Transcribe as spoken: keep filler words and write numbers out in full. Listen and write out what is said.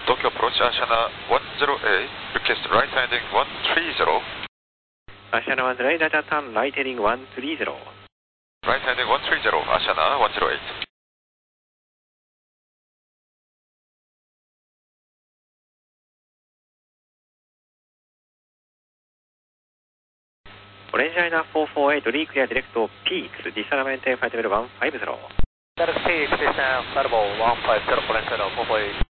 Tokyo approach Ashana one zero eight, request right handing one three zero. Ashana one zero eight, data turn right heading one three zero. Right handing one three zero, Ashana one zero eight. Orange Liner four four eight, re-clear direct to peaks, disalignment flight level one five zero. Direct peaks, descent, level one five zero, Orange Liner four four eight.